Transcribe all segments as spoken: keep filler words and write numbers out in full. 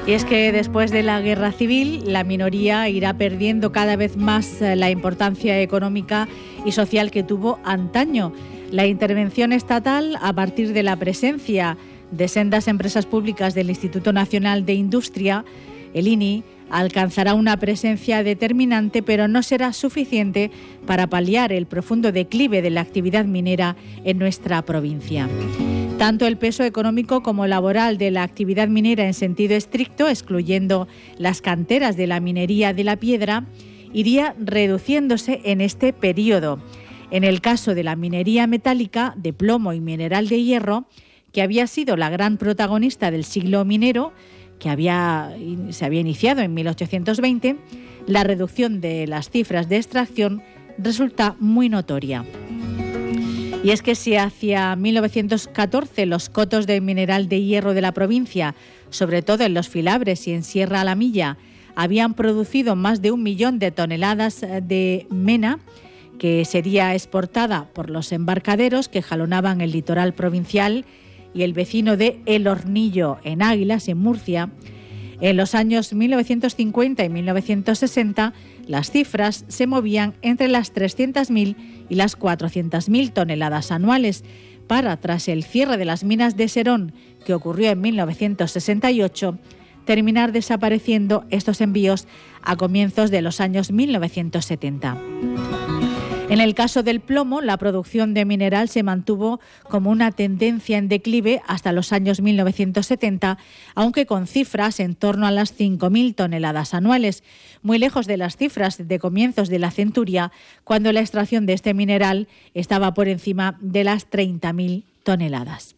Y es que después de la guerra civil, la minoría irá perdiendo cada vez más la importancia económica y social que tuvo antaño. La intervención estatal, a partir de la presencia de sendas empresas públicas del Instituto Nacional de Industria, el I N I, alcanzará una presencia determinante, pero no será suficiente para paliar el profundo declive de la actividad minera en nuestra provincia. Tanto el peso económico como laboral de la actividad minera en sentido estricto, excluyendo las canteras de la minería de la piedra, iría reduciéndose en este periodo. En el caso de la minería metálica de plomo y mineral de hierro, que había sido la gran protagonista del siglo minero, que había, se había iniciado en mil ochocientos veinte, la reducción de las cifras de extracción resulta muy notoria. Y es que si hacia mil novecientos catorce los cotos de mineral de hierro de la provincia, sobre todo en los Filabres y en Sierra La Milla, habían producido más de un millón de toneladas de mena, que sería exportada por los embarcaderos que jalonaban el litoral provincial y el vecino de El Hornillo, en Águilas, en Murcia, en los años mil novecientos cincuenta y mil novecientos sesenta, las cifras se movían entre las trescientas mil y las cuatrocientas mil toneladas anuales, para, tras el cierre de las minas de Serón, que ocurrió en mil novecientos sesenta y ocho, terminar desapareciendo estos envíos a comienzos de los años mil novecientos setenta. En el caso del plomo, la producción de mineral se mantuvo como una tendencia en declive hasta los años mil novecientos setenta, aunque con cifras en torno a las cinco mil toneladas anuales, muy lejos de las cifras de comienzos de la centuria, cuando la extracción de este mineral estaba por encima de las treinta mil toneladas.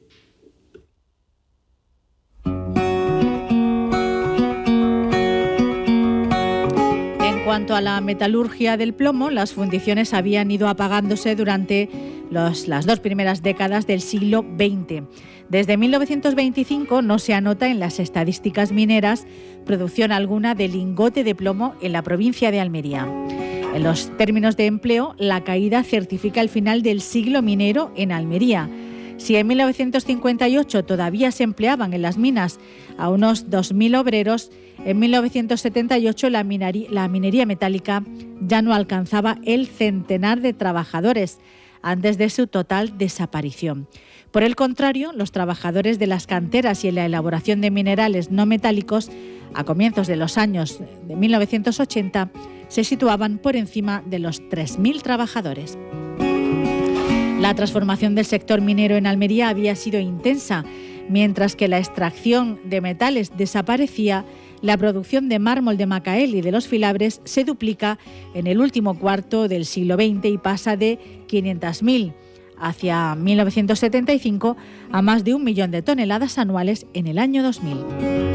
En cuanto a la metalurgia del plomo, las fundiciones habían ido apagándose durante los, las dos primeras décadas del siglo veinte. Desde mil novecientos veinticinco no se anota en las estadísticas mineras producción alguna de lingote de plomo en la provincia de Almería. En los términos de empleo, la caída certifica el final del siglo minero en Almería. Si en mil novecientos cincuenta y ocho todavía se empleaban en las minas a unos dos mil obreros, en mil novecientos setenta y ocho la minería, la minería metálica ya no alcanzaba el centenar de trabajadores antes de su total desaparición. Por el contrario, los trabajadores de las canteras y en la elaboración de minerales no metálicos a comienzos de los años de mil novecientos ochenta se situaban por encima de los tres mil trabajadores. La transformación del sector minero en Almería había sido intensa. Mientras que la extracción de metales desaparecía, la producción de mármol de Macael y de los Filabres se duplica en el último cuarto del siglo veinte y pasa de quinientas mil hacia mil novecientos setenta y cinco a más de un millón de toneladas anuales en el año dos mil.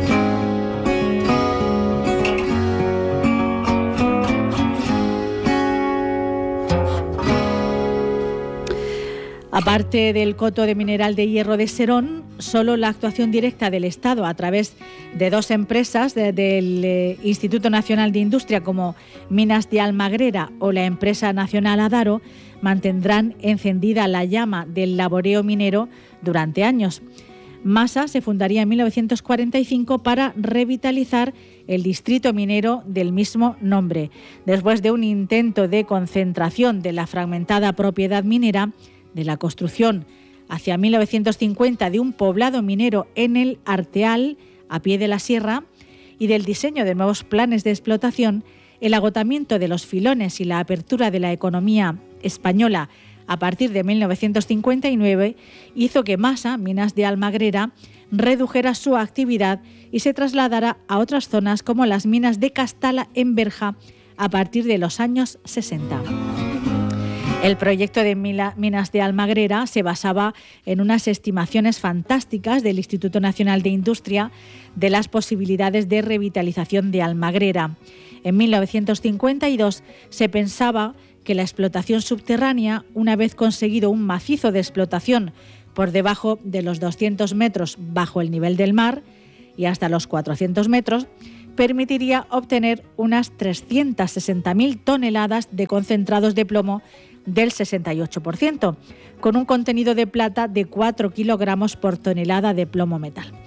Aparte del coto de mineral de hierro de Serón, solo la actuación directa del Estado a través de dos empresas de, del eh, Instituto Nacional de Industria como Minas de Almagrera o la empresa nacional Adaro mantendrán encendida la llama del laboreo minero durante años. Masa se fundaría en mil novecientos cuarenta y cinco para revitalizar el distrito minero del mismo nombre. Después de un intento de concentración de la fragmentada propiedad minera, de la construcción hacia mil novecientos cincuenta de un poblado minero en el Arteal, a pie de la sierra, y del diseño de nuevos planes de explotación, el agotamiento de los filones y la apertura de la economía española a partir de mil novecientos cincuenta y nueve hizo que Masa, Minas de Almagrera, redujera su actividad y se trasladara a otras zonas como las minas de Castala en Berja a partir de los años sesenta. El proyecto de Minas de Almagrera se basaba en unas estimaciones fantásticas del Instituto Nacional de Industria de las posibilidades de revitalización de Almagrera. En mil novecientos cincuenta y dos se pensaba que la explotación subterránea, una vez conseguido un macizo de explotación por debajo de los doscientos metros bajo el nivel del mar y hasta los cuatrocientos metros, permitiría obtener unas trescientas sesenta mil toneladas de concentrados de plomo del sesenta y ocho por ciento, con un contenido de plata de cuatro kilogramos por tonelada de plomo metal.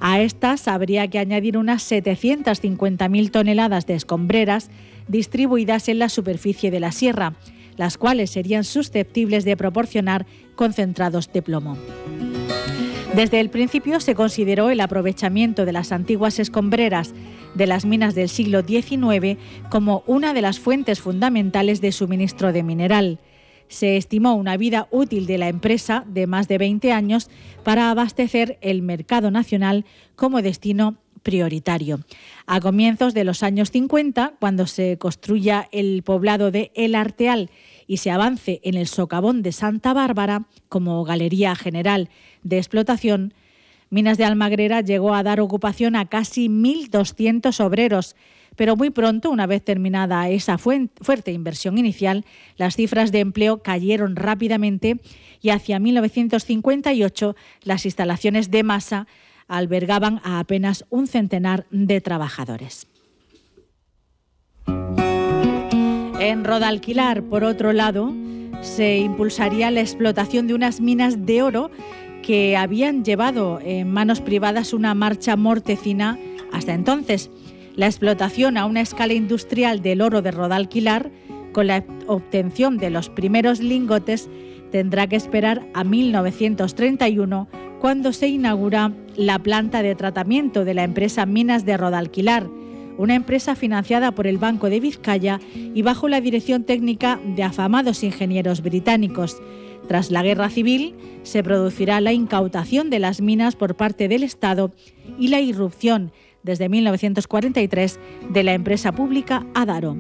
A estas habría que añadir unas setecientas cincuenta mil toneladas de escombreras distribuidas en la superficie de la sierra, las cuales serían susceptibles de proporcionar concentrados de plomo. Desde el principio se consideró el aprovechamiento de las antiguas escombreras de las minas del siglo diecinueve como una de las fuentes fundamentales de suministro de mineral. Se estimó una vida útil de la empresa de más de veinte años para abastecer el mercado nacional como destino prioritario. A comienzos de los años cincuenta, cuando se construya el poblado de El Arteal y se avance en el socavón de Santa Bárbara como galería general de explotación, Minas de Almagrera llegó a dar ocupación a casi mil doscientos obreros, pero muy pronto, una vez terminada esa fuerte inversión inicial, las cifras de empleo cayeron rápidamente y hacia mil novecientos cincuenta y ocho las instalaciones de masa albergaban a apenas un centenar de trabajadores. En Rodalquilar, por otro lado, se impulsaría la explotación de unas minas de oro que habían llevado en manos privadas una marcha mortecina hasta entonces. La explotación a una escala industrial del oro de Rodalquilar, con la obtención de los primeros lingotes, tendrá que esperar a mil novecientos treinta y uno, cuando se inaugura la planta de tratamiento de la empresa Minas de Rodalquilar, una empresa financiada por el Banco de Vizcaya y bajo la dirección técnica de afamados ingenieros británicos. Tras la Guerra Civil, se producirá la incautación de las minas por parte del Estado y la irrupción, desde mil novecientos cuarenta y tres, de la empresa pública Adaro.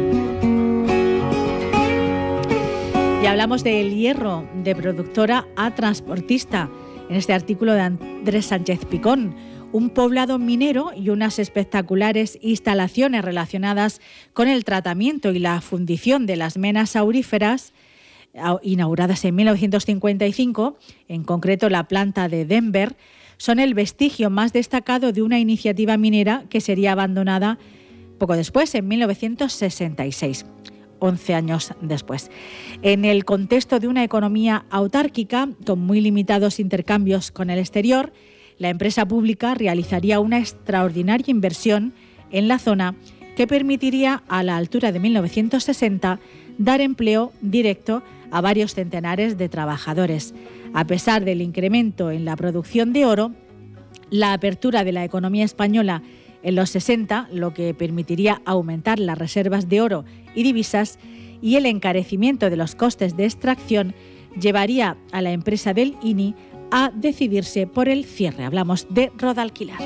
Y hablamos del hierro, de productora a transportista, en este artículo de Andrés Sánchez Picón. Un poblado minero y unas espectaculares instalaciones relacionadas con el tratamiento y la fundición de las menas auríferas, inauguradas en mil novecientos cincuenta y cinco, en concreto la planta de Denver, son el vestigio más destacado de una iniciativa minera que sería abandonada poco después, en mil novecientos sesenta y seis, once años después. En el contexto de una economía autárquica, con muy limitados intercambios con el exterior, la empresa pública realizaría una extraordinaria inversión en la zona que permitiría, a la altura de mil novecientos sesenta, dar empleo directo a varios centenares de trabajadores. A pesar del incremento en la producción de oro, la apertura de la economía española en los sesenta, lo que permitiría aumentar las reservas de oro y divisas, y el encarecimiento de los costes de extracción, llevaría a la empresa del I N I a decidirse por el cierre. Hablamos de Rodalquilar.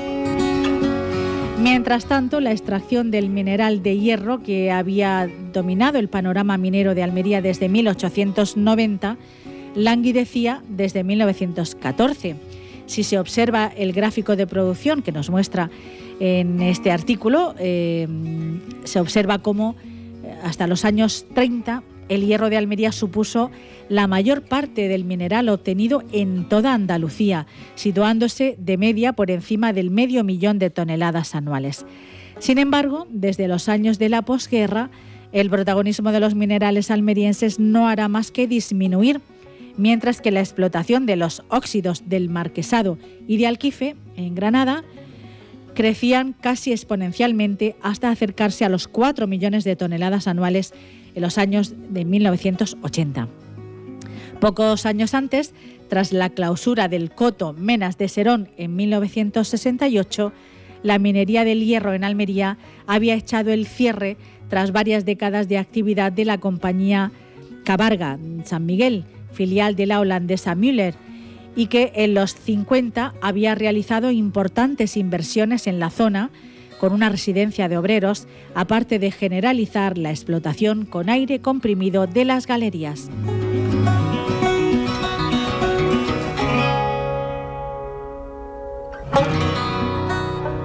Mientras tanto, la extracción del mineral de hierro, que había dominado el panorama minero de Almería desde mil ochocientos noventa, languidecía desde mil novecientos catorce. Si se observa el gráfico de producción que nos muestra en este artículo, eh, se observa cómo hasta los años treinta el hierro de Almería supuso la mayor parte del mineral obtenido en toda Andalucía, situándose de media por encima del medio millón de toneladas anuales. Sin embargo, desde los años de la posguerra, el protagonismo de los minerales almerienses no hará más que disminuir, mientras que la explotación de los óxidos del Marquesado y de Alquife, en Granada, crecían casi exponencialmente hasta acercarse a los cuatro millones de toneladas anuales en los años de mil novecientos ochenta. Pocos años antes, tras la clausura del coto Menas de Serón en mil novecientos sesenta y ocho, la minería del hierro en Almería había echado el cierre tras varias décadas de actividad de la compañía Cabarga San Miguel, filial de la holandesa Müller, y que en los cincuenta había realizado importantes inversiones en la zona, con una residencia de obreros, aparte de generalizar la explotación con aire comprimido de las galerías.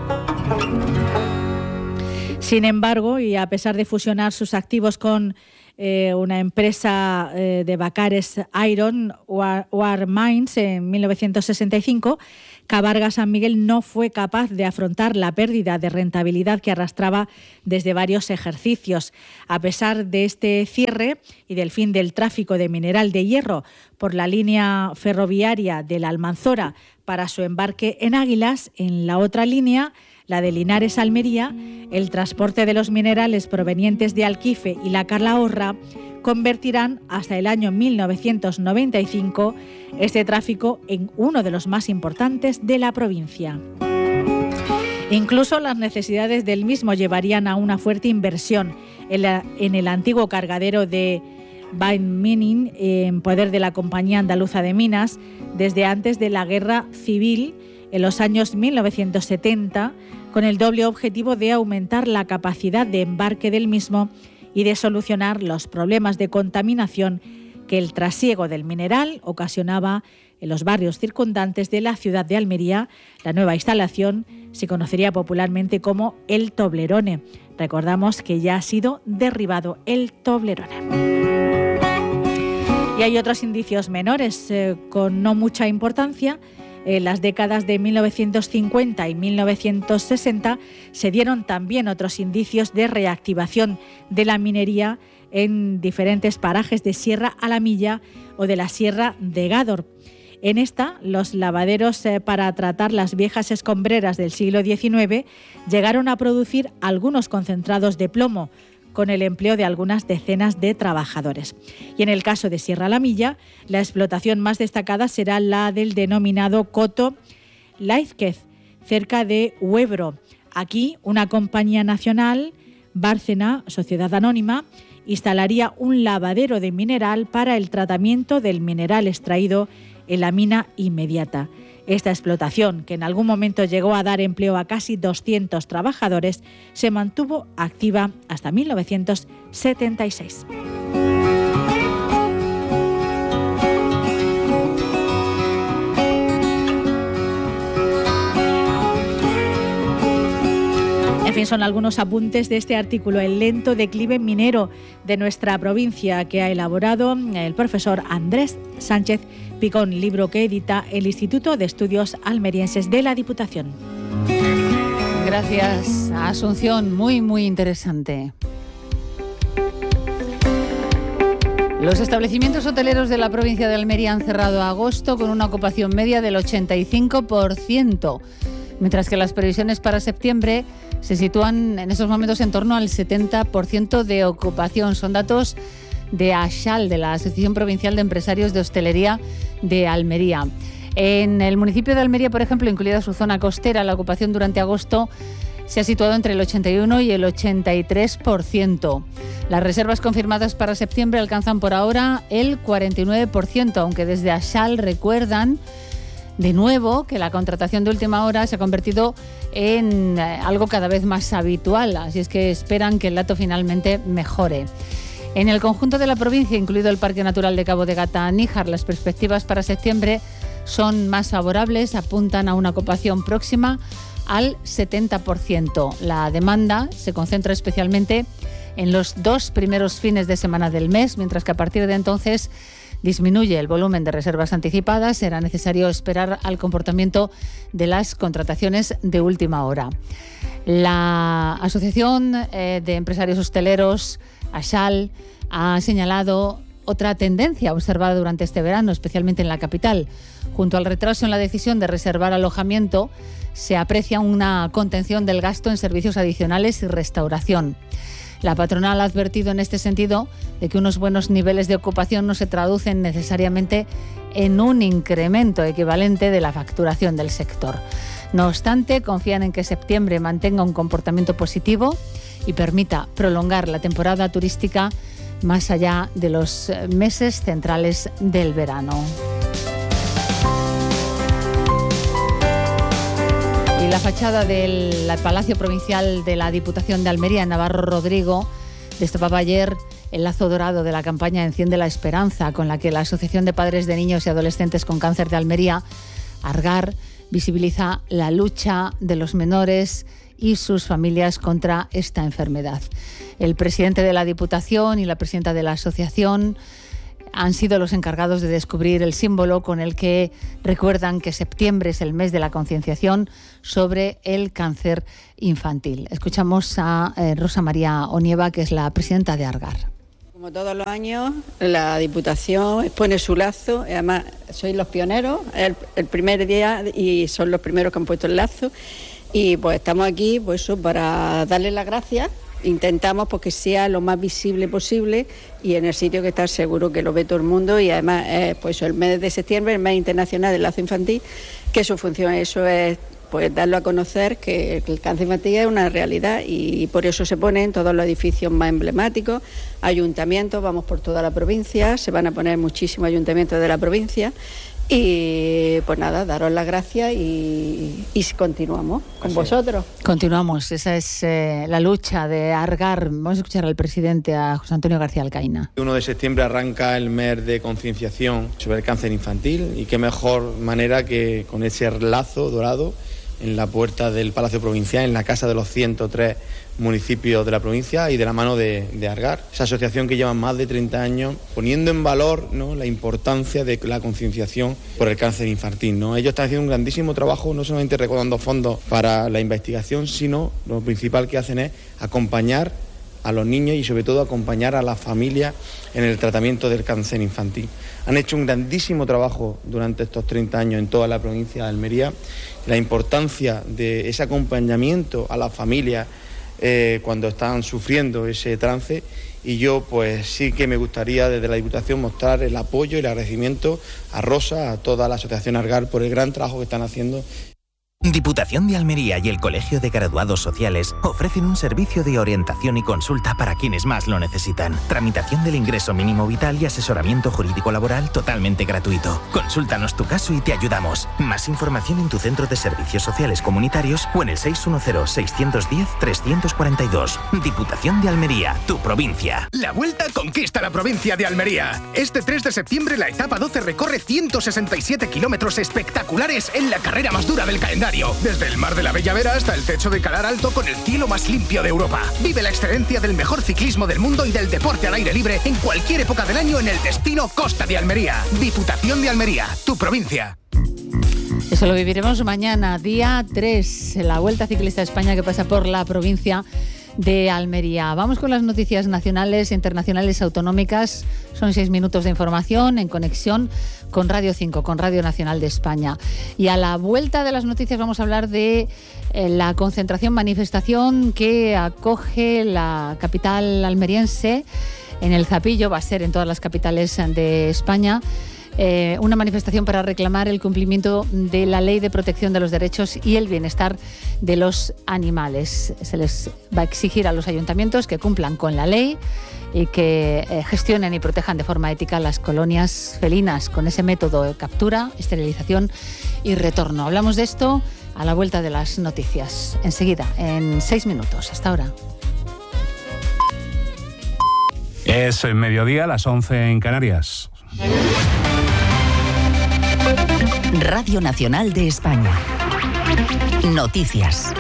Sin embargo, y a pesar de fusionar sus activos con eh, una empresa eh, de Bacares Iron Ore Mines en mil novecientos sesenta y cinco, Cabarga San Miguel no fue capaz de afrontar la pérdida de rentabilidad que arrastraba desde varios ejercicios. A pesar de este cierre y del fin del tráfico de mineral de hierro por la línea ferroviaria de la Almanzora para su embarque en Águilas, en la otra línea, la de Linares-Almería, el transporte de los minerales provenientes de Alquife y la Calahorra convertirán hasta el año mil novecientos noventa y cinco este tráfico en uno de los más importantes de la provincia. Incluso las necesidades del mismo llevarían a una fuerte inversión en, la, en el antiguo cargadero de Bain Mining, en poder de la Compañía Andaluza de Minas, desde antes de la Guerra Civil, en los años mil novecientos setenta, con el doble objetivo de aumentar la capacidad de embarque del mismo y de solucionar los problemas de contaminación que el trasiego del mineral ocasionaba en los barrios circundantes de la ciudad de Almería. La nueva instalación se conocería popularmente como el Toblerone. Recordamos que ya ha sido derribado el Toblerone. Y hay otros indicios menores eh, con no mucha importancia. En las décadas de mil novecientos cincuenta y mil novecientos sesenta se dieron también otros indicios de reactivación de la minería en diferentes parajes de Sierra Alamilla o de la Sierra de Gádor. En esta, los lavaderos eh, para tratar las viejas escombreras del siglo diecinueve llegaron a producir algunos concentrados de plomo, con el empleo de algunas decenas de trabajadores. Y en el caso de Sierra Alamilla, la explotación más destacada será la del denominado Coto Laizquez, cerca de Huebro. Aquí, una compañía nacional, Bárcena, Sociedad Anónima, instalaría un lavadero de mineral para el tratamiento del mineral extraído en la mina inmediata. Esta explotación, que en algún momento llegó a dar empleo a casi doscientos trabajadores, se mantuvo activa hasta mil novecientos setenta y seis. En fin, son algunos apuntes de este artículo, El lento declive minero de nuestra provincia, que ha elaborado el profesor Andrés Sánchez Picón, libro que edita el Instituto de Estudios Almerienses de la Diputación. Gracias, Asunción, muy, muy interesante. Los establecimientos hoteleros de la provincia de Almería han cerrado agosto con una ocupación media del ochenta y cinco por ciento, mientras que las previsiones para septiembre se sitúan en estos momentos en torno al setenta por ciento de ocupación. Son datos de ASHAL, de la Asociación Provincial de Empresarios de Hostelería de Almería. En el municipio de Almería, por ejemplo, incluida su zona costera, la ocupación durante agosto se ha situado entre el ochenta y uno y el ochenta y tres por ciento. Las reservas confirmadas para septiembre alcanzan por ahora el cuarenta y nueve por ciento, aunque desde ASHAL recuerdan de nuevo que la contratación de última hora se ha convertido en algo cada vez más habitual, así es que esperan que el dato finalmente mejore. En el conjunto de la provincia, incluido el Parque Natural de Cabo de Gata-Níjar, las perspectivas para septiembre son más favorables, apuntan a una ocupación próxima al setenta por ciento. La demanda se concentra especialmente en los dos primeros fines de semana del mes, mientras que a partir de entonces disminuye el volumen de reservas anticipadas. Será necesario esperar al comportamiento de las contrataciones de última hora. La Asociación eh, de Empresarios Hosteleros, ASHAL, ha señalado otra tendencia observada durante este verano, especialmente en la capital. Junto al retraso en la decisión de reservar alojamiento, se aprecia una contención del gasto en servicios adicionales y restauración. La patronal ha advertido en este sentido de que unos buenos niveles de ocupación no se traducen necesariamente en un incremento equivalente de la facturación del sector. No obstante, confían en que septiembre mantenga un comportamiento positivo y permita prolongar la temporada turística más allá de los meses centrales del verano. Y la fachada del Palacio Provincial de la Diputación de Almería, en Navarro Rodrigo, destapaba ayer el lazo dorado de la campaña Enciende la Esperanza, con la que la Asociación de Padres de Niños y Adolescentes con Cáncer de Almería, ARGAR, visibiliza la lucha de los menores y sus familias contra esta enfermedad. El presidente de la Diputación y la presidenta de la asociación han sido los encargados de descubrir el símbolo con el que recuerdan que septiembre es el mes de la concienciación sobre el cáncer infantil. Escuchamos a eh, Rosa María Onieva, que es la presidenta de ARGAR. Como todos los años, la Diputación expone su lazo, además sois los pioneros, el, el primer día y son los primeros que han puesto el lazo, y pues estamos aquí pues eso, para darles las gracias. Intentamos pues, que sea lo más visible posible y en el sitio que está seguro que lo ve todo el mundo, y además eh, pues el mes de septiembre, el mes internacional del lazo infantil, que su función eso es pues darlo a conocer, que el cáncer infantil es una realidad, y por eso se pone en todos los edificios más emblemáticos, ayuntamientos, vamos por toda la provincia, se van a poner muchísimos ayuntamientos de la provincia. Y pues nada, daros las gracias y, y continuamos con vosotros. Continuamos, esa es eh, la lucha de ARGAR. Vamos a escuchar al presidente, a José Antonio García Alcaina. El uno de septiembre arranca el mes de concienciación sobre el cáncer infantil, y qué mejor manera que con ese lazo dorado en la puerta del Palacio Provincial, en la casa de los ciento tres municipios de la provincia y de la mano de, de ARGAR, esa asociación que lleva más de treinta años poniendo en valor, ¿no?, la importancia de la concienciación por el cáncer infantil, ¿no? Ellos están haciendo un grandísimo trabajo, no solamente recaudando fondos para la investigación, sino lo principal que hacen es acompañar a los niños y sobre todo acompañar a las familias en el tratamiento del cáncer infantil. Han hecho un grandísimo trabajo durante estos treinta años en toda la provincia de Almería. La importancia de ese acompañamiento a las familias eh, cuando están sufriendo ese trance, y yo pues sí que me gustaría desde la Diputación mostrar el apoyo y el agradecimiento a Rosa, a toda la asociación ARGAR por el gran trabajo que están haciendo. Diputación de Almería y el Colegio de Graduados Sociales ofrecen un servicio de orientación y consulta para quienes más lo necesitan. Tramitación del ingreso mínimo vital y asesoramiento jurídico laboral totalmente gratuito. Consúltanos tu caso y te ayudamos. Más información en tu centro de servicios sociales comunitarios o en el seis uno cero, seis uno cero, tres cuatro dos. Diputación de Almería, tu provincia. La Vuelta conquista la provincia de Almería. Este tres de septiembre la etapa doce recorre ciento sesenta y siete kilómetros espectaculares en la carrera más dura del calendario. Desde el Mar de la Bella Vera hasta el techo de Calar Alto con el cielo más limpio de Europa. Vive la excelencia del mejor ciclismo del mundo y del deporte al aire libre en cualquier época del año en el destino Costa de Almería. Diputación de Almería, tu provincia. Eso lo viviremos mañana, día tres, la Vuelta Ciclista a España que pasa por la provincia de Almería. Vamos con las noticias nacionales, internacionales, autonómicas. Son seis minutos de información en conexión con Radio cinco, con Radio Nacional de España. Y a la vuelta de las noticias vamos a hablar de eh, la concentración, manifestación que acoge la capital almeriense en el Zapillo. Va a ser en todas las capitales de España. Eh, una manifestación para reclamar el cumplimiento de la Ley de Protección de los Derechos y el Bienestar de los Animales. Se les va a exigir a los ayuntamientos que cumplan con la ley y que eh, gestionen y protejan de forma ética las colonias felinas con ese método de captura, esterilización y retorno. Hablamos de esto a la vuelta de las noticias. Enseguida, en seis minutos. Hasta ahora. Es mediodía, las once en Canarias. Radio Nacional de España. Noticias.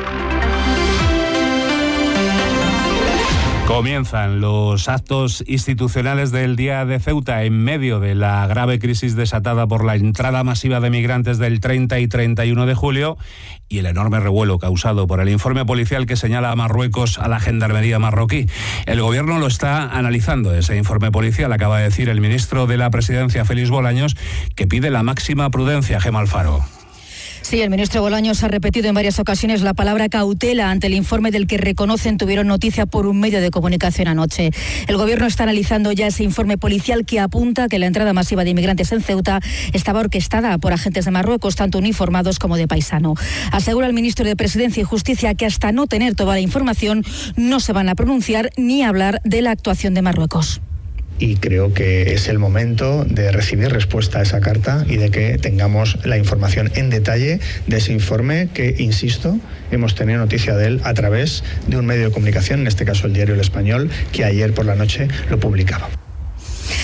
Comienzan los actos institucionales del Día de Ceuta en medio de la grave crisis desatada por la entrada masiva de migrantes del treinta y treinta y uno de julio y el enorme revuelo causado por el informe policial que señala a Marruecos a la gendarmería marroquí. El gobierno lo está analizando, ese informe policial, acaba de decir el ministro de la Presidencia, Félix Bolaños, que pide la máxima prudencia. Gemma Alfaro. Sí, el ministro Bolaños ha repetido en varias ocasiones la palabra cautela ante el informe del que reconocen tuvieron noticia por un medio de comunicación anoche. El gobierno está analizando ya ese informe policial que apunta que la entrada masiva de inmigrantes en Ceuta estaba orquestada por agentes de Marruecos, tanto uniformados como de paisano. Asegura el ministro de Presidencia y Justicia que hasta no tener toda la información no se van a pronunciar ni hablar de la actuación de Marruecos. Y creo que es el momento de recibir respuesta a esa carta y de que tengamos la información en detalle de ese informe que, insisto, hemos tenido noticia de él a través de un medio de comunicación, en este caso el diario El Español, que ayer por la noche lo publicaba.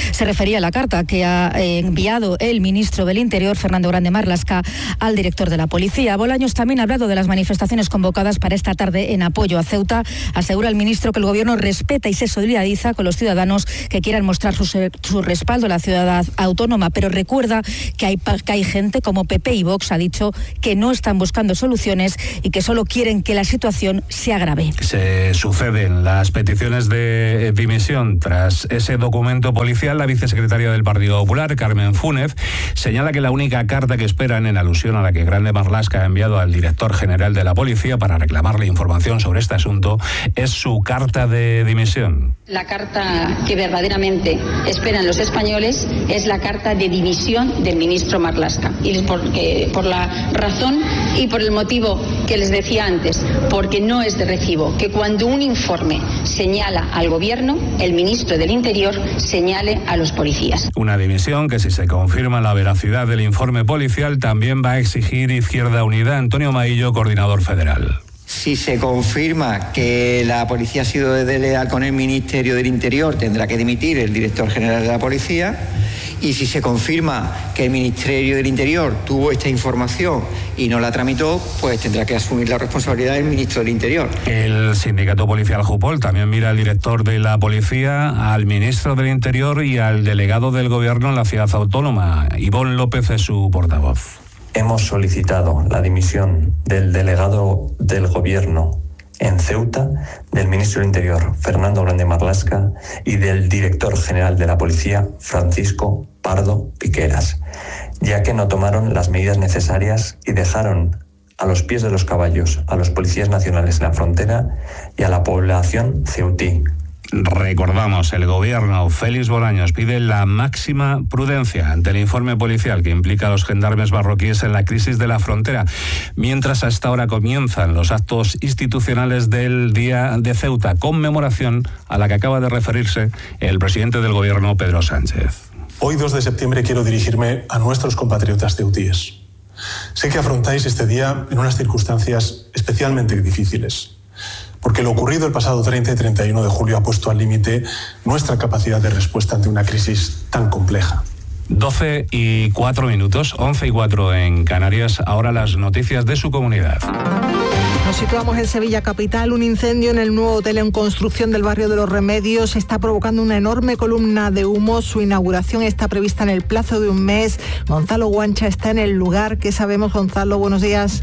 Se refería a la carta que ha enviado el ministro del Interior, Fernando Grande Marlaska, al director de la policía. Bolaños también ha hablado de las manifestaciones convocadas para esta tarde en apoyo a Ceuta. Asegura el ministro que el gobierno respeta y se solidariza con los ciudadanos que quieran mostrar su, su respaldo a la ciudad autónoma, pero recuerda que hay, que hay gente como P P y Vox, ha dicho, que no están buscando soluciones y que solo quieren que la situación se agrave. Se suceden las peticiones de dimisión tras ese documento policial. La vicesecretaria del Partido Popular, Carmen Fúnez, señala que la única carta que esperan, en alusión a la que Grande Marlaska ha enviado al director general de la policía para reclamarle información sobre este asunto, es su carta de dimisión. La carta que verdaderamente esperan los españoles es la carta de dimisión del ministro Marlaska. Y porque, por la razón y por el motivo que les decía antes, porque no es de recibo que cuando un informe señala al gobierno, el ministro del Interior señale a los policías. Una dimisión que, si se confirma la veracidad del informe policial, también va a exigir Izquierda Unida. Antonio Maillo, coordinador federal. Si se confirma que la policía ha sido desleal con el Ministerio del Interior, tendrá que dimitir el director general de la policía. Y si se confirma que el Ministerio del Interior tuvo esta información y no la tramitó, pues tendrá que asumir la responsabilidad del ministro del Interior. El sindicato policial Jupol también mira al director de la policía, al ministro del Interior y al delegado del gobierno en la ciudad autónoma. Ivón López es su portavoz. Hemos solicitado la dimisión del delegado del gobierno en Ceuta, del ministro del Interior, Fernando Grande Marlaska, y del director general de la policía, Francisco Pardo Piqueras, ya que no tomaron las medidas necesarias y dejaron a los pies de los caballos a los policías nacionales en la frontera y a la población ceutí. Recordamos, el gobierno, Félix Bolaños, pide la máxima prudencia ante el informe policial que implica a los gendarmes marroquíes en la crisis de la frontera, mientras hasta ahora comienzan los actos institucionales del Día de Ceuta, conmemoración a la que acaba de referirse el presidente del gobierno, Pedro Sánchez. Hoy, dos de septiembre, quiero dirigirme a nuestros compatriotas ceutíes. Sé que afrontáis este día en unas circunstancias especialmente difíciles, porque lo ocurrido el pasado treinta y treinta y uno de julio ha puesto al límite nuestra capacidad de respuesta ante una crisis tan compleja. doce y cuatro minutos, once y cuatro en Canarias. Ahora las noticias de su comunidad. Nos situamos en Sevilla capital. Un incendio en el nuevo hotel en construcción del barrio de Los Remedios está provocando una enorme columna de humo. Su inauguración está prevista en el plazo de un mes. Gonzalo Guancha está en el lugar. ¿Qué sabemos, Gonzalo? Buenos días.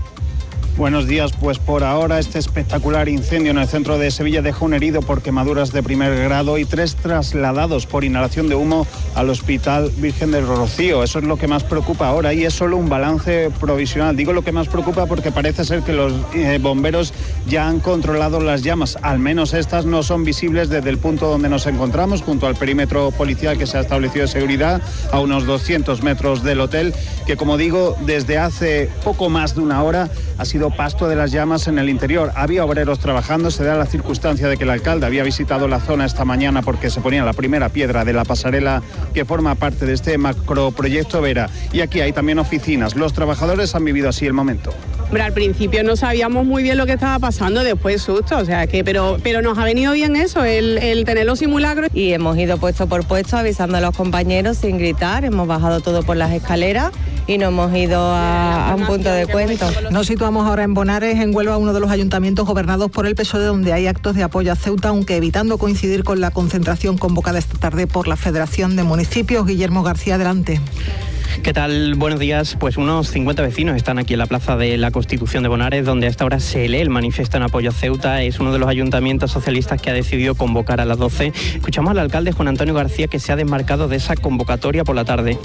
Buenos días, pues por ahora este espectacular incendio en el centro de Sevilla deja un herido por quemaduras de primer grado y tres trasladados por inhalación de humo al Hospital Virgen del Rocío. Eso es lo que más preocupa ahora y es solo un balance provisional. Digo lo que más preocupa porque parece ser que los eh, bomberos ya han controlado las llamas. Al menos estas no son visibles desde el punto donde nos encontramos, junto al perímetro policial que se ha establecido de seguridad, a unos doscientos metros del hotel, que como digo, desde hace poco más de una hora ha sido pasto de las llamas en el interior. Había obreros trabajando. Se da la circunstancia de que el alcalde había visitado la zona esta mañana porque se ponía la primera piedra de la pasarela que forma parte de este macroproyecto Vera. Y aquí hay también oficinas. Los trabajadores han vivido así el momento. Hombre, al principio no sabíamos muy bien lo que estaba pasando, después susto, o sea que, pero, pero nos ha venido bien eso, el, el tener los simulacros. Y hemos ido puesto por puesto avisando a los compañeros sin gritar, hemos bajado todo por las escaleras y nos hemos ido a, a un punto de cuento. Nos situamos ahora en Bonares, en Huelva, uno de los ayuntamientos gobernados por el P S O E, donde hay actos de apoyo a Ceuta, aunque evitando coincidir con la concentración convocada esta tarde por la Federación de Municipios. Guillermo García, adelante. ¿Qué tal? Buenos días. Pues unos cincuenta vecinos están aquí en la Plaza de la Constitución de Bonares, donde a esta hora se lee el manifiesto en apoyo a Ceuta. Es uno de los ayuntamientos socialistas que ha decidido convocar a las doce. Escuchamos al alcalde Juan Antonio García, que se ha desmarcado de esa convocatoria por la tarde.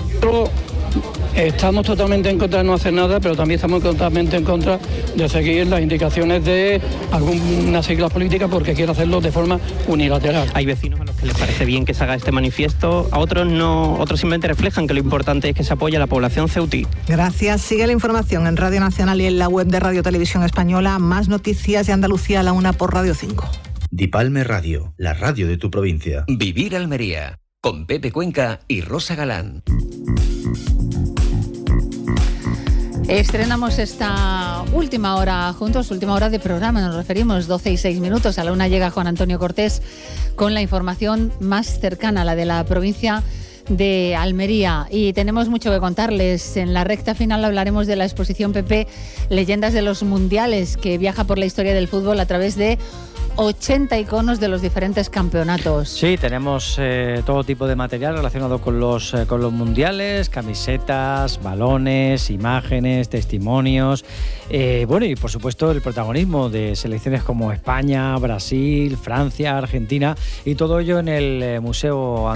Estamos totalmente en contra de no hacer nada, pero también estamos totalmente en contra de seguir las indicaciones de algunas siglas políticas porque quiere hacerlo de forma unilateral. Hay vecinos a los que les parece bien que se haga este manifiesto, a otros no, otros simplemente reflejan que lo importante es que se apoye a la población ceutí. Gracias. Sigue la información en Radio Nacional y en la web de Radio Televisión Española. Más noticias de Andalucía a la una por Radio cinco. Dipalme Radio, la radio de tu provincia. Vivir Almería, con Pepe Cuenca y Rosa Galán. Estrenamos esta última hora juntos, última hora de programa, nos referimos, doce y seis minutos. A la una llega Juan Antonio Cortés con la información más cercana, la de la provincia de Almería. Y tenemos mucho que contarles. En la recta final hablaremos de la exposición P P Leyendas de los Mundiales, que viaja por la historia del fútbol a través de ochenta iconos de los diferentes campeonatos. Sí, tenemos eh, todo tipo de material relacionado con los, eh, con los mundiales, camisetas, balones, imágenes, testimonios, eh, bueno, y por supuesto el protagonismo de selecciones como España, Brasil, Francia, Argentina, y todo ello en el eh, Museo